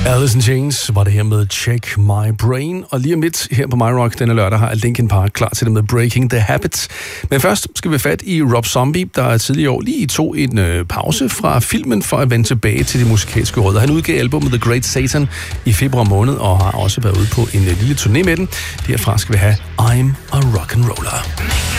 Alice in Chains var det her med Check My Brain, og lige om lidt her på MyRock denne lørdag har Linkin Park klar til det med Breaking the Habit. Men først skal vi fat i Rob Zombie, der tidligere år lige tog en pause fra filmen for at vende tilbage til det musikalske rødder. Han udgav albumet The Great Satan i februar måned og har også været ude på en lille turné med den. Derfra skal vi have I'm a Rock'n'Roller.